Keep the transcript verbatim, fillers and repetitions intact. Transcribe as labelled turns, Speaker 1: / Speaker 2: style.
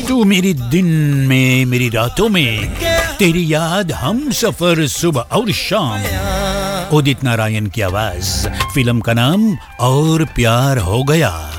Speaker 1: तू मेरी दिन में मेरी रातों में, तेरी याद हम सफर सुबह और शाम। उदित नारायण की आवाज, फिल्म का नाम और प्यार हो गया।